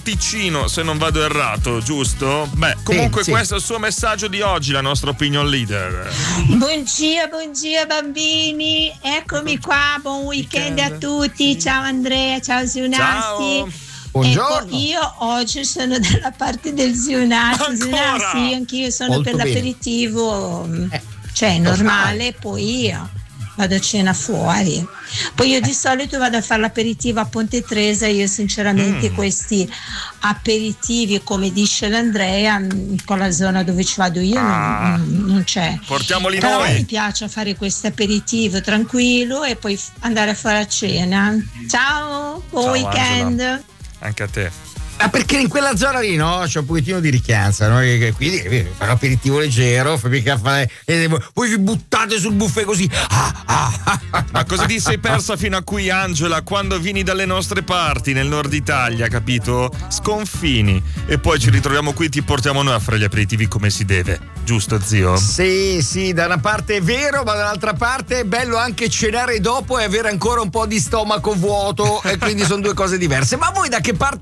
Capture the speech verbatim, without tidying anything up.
Ticino, se non vado errato, giusto? Beh, comunque sì, questo sì. è il suo messaggio di oggi, la nostra opinion leader. Buongiorno, buongiorno bambini, eccomi qua, buon weekend a tutti, ciao Andrea, ciao zio Nassi. Buongiorno. Ecco, io oggi sono dalla parte del zio Nassi, zio Nassi, anch'io sono Molto per bene. l'aperitivo, cioè normale, poi io vado a cena fuori. Poi io di solito vado a fare l'aperitivo a Ponte Tresa, io sinceramente Mm. questi aperitivi, come dice l'Andrea, con la zona dove ci vado io Ah. non, non c'è. Portiamoli Però noi. mi piace fare questo aperitivo tranquillo e poi f- andare a fare a cena. Ciao, buon Ciao, weekend. Angela. Anche a te. Ma perché in quella zona lì, no? C'è un pochettino di richianza, no? E quindi eh, fare un aperitivo leggero, fai mica fare. Eh, voi vi buttate sul buffet così. Ah, ah, ah, ah. Ma cosa ti sei persa fino a qui, Angela? Quando vieni dalle nostre parti, nel nord Italia, capito? Sconfini. E poi ci ritroviamo qui, ti portiamo noi a fare gli aperitivi come si deve. Giusto, zio? Sì, sì, da una parte è vero, ma dall'altra parte è bello anche cenare dopo e avere ancora un po' di stomaco vuoto, e quindi sono due cose diverse. Ma voi da che parte